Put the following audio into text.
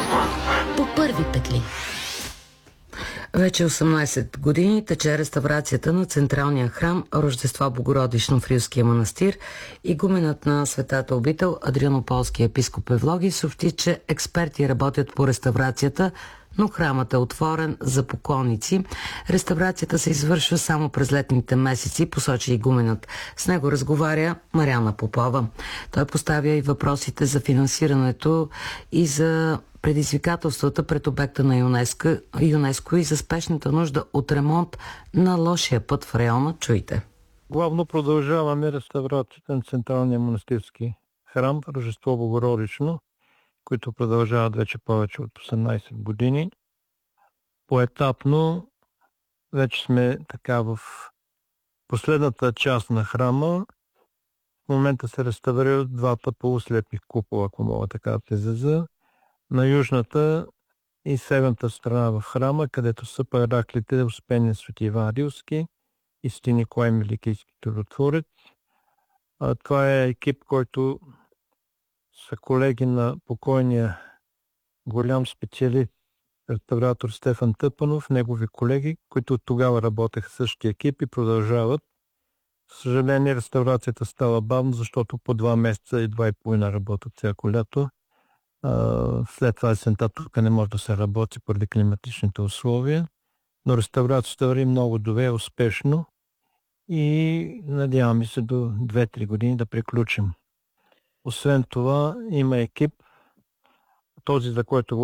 По първи петли. Вече 18 години тече реставрацията на централния храм Рождество Богородично в Рилския манастир. Игуменът на Светата обител Адрианополски епископ Евлогий съобщи, че експерти работят по реставрацията, но храмът е отворен за поклонници. Реставрацията се извършва само през летните месеци, посочи игуменът. С него разговаря Мариана Попова. Той поставя и въпросите за финансирането и за предизвикателствата пред обекта на ЮНЕСКО и за спешната нужда от ремонт на лошия път в района. Чуйте. Главно продължаваме реставрацията на Централния монастирски храм Рождество Богородично, които продължават вече повече от 18 години. Поетапно вече сме така в последната част на храма. В момента се реставрират два път полуслепи купола, ако мога така да изразя, на южната и северната страна в храма, където са параклите Успение Свети Иван Рилски и Свети Николай Меликийски чудотворец. Това е екип, който са колеги на покойния голям специалист, реставратор Стефан Тъпанов, негови колеги, които тогава работеха в същия екип и продължават. За съжаление, реставрацията става бавно, защото по 2 месеца и 2,5 работят всяко лято. След това есента тук не може да се работи поради климатичните условия, но реставрацията върви много добре, успешно и надяваме се до 2-3 години да приключим. Освен това има екип, този за който